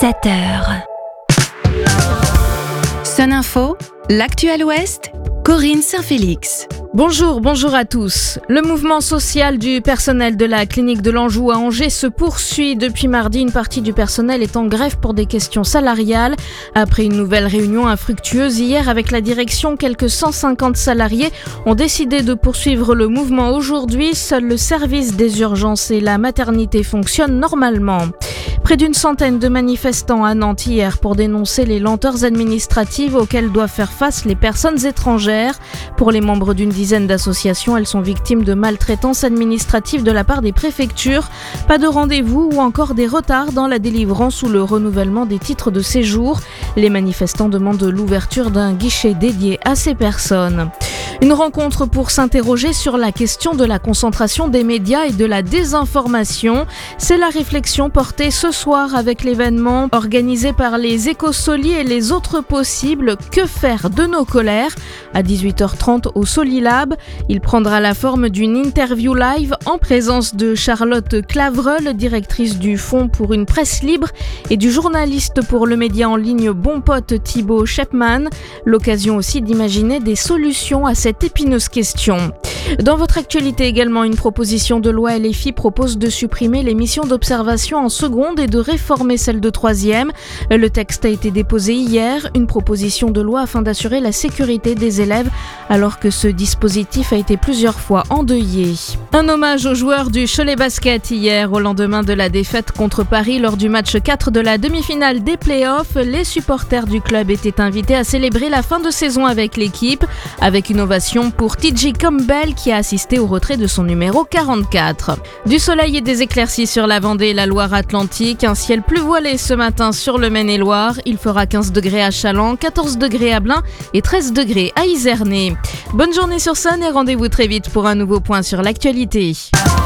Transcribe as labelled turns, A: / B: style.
A: 7h. Sun Info, l'actu à l'Ouest, Corinne Saint-Félix.
B: Bonjour à tous. Le mouvement social du personnel de la clinique de l'Anjou à Angers se poursuit. Depuis mardi, une partie du personnel est en grève pour des questions salariales. Après une nouvelle réunion infructueuse hier avec la direction, quelques 150 salariés ont décidé de poursuivre le mouvement aujourd'hui. Seul le service des urgences et la maternité fonctionnent normalement. Près d'une centaine de manifestants à Nantes hier pour dénoncer les lenteurs administratives auxquelles doivent faire face les personnes étrangères. Pour les membres d'une dizaine d'associations, elles sont victimes de maltraitance administrative de la part des préfectures. Pas de rendez-vous ou encore des retards dans la délivrance ou le renouvellement des titres de séjour. Les manifestants demandent l'ouverture d'un guichet dédié à ces personnes. Une rencontre pour s'interroger sur la question de la concentration des médias et de la désinformation. C'est la réflexion portée ce soir avec l'événement organisé par les Écosoli et les autres possibles. Que faire de nos colères ? À 18h30 au Solilab. Il prendra la forme d'une interview live en présence de Charlotte Clavreul, directrice du Fonds pour une presse libre, et du journaliste pour le média en ligne Bon Pote Thibaut Shepman. L'occasion aussi d'imaginer des solutions à cette épineuse question. Dans votre actualité également, une proposition de loi LFI propose de supprimer les missions d'observation en seconde et de réformer celles de troisième. Le texte a été déposé hier, une proposition de loi afin d'assurer la sécurité des élèves alors que ce dispositif a été plusieurs fois endeuillé. Un hommage aux joueurs du Cholet Basket hier au lendemain de la défaite contre Paris lors du match 4 de la demi-finale des playoffs. Les supporters du club étaient invités à célébrer la fin de saison avec l'équipe, avec une ovation pour TJ Campbell qui a assisté au retrait de son numéro 44. Du soleil et des éclaircies sur la Vendée et la Loire-Atlantique, un ciel plus voilé ce matin sur le Maine-et-Loire. Il fera 15 degrés à Challans, 14 degrés à Blain et 13 degrés à Izernay. Bonne journée sur Sun et rendez-vous très vite pour un nouveau point sur l'actualité.